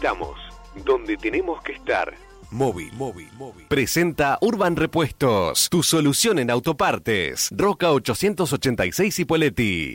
Estamos donde tenemos que estar. Móvil. Presenta Urban Repuestos, tu solución en autopartes. Roca 886 Ipoleti.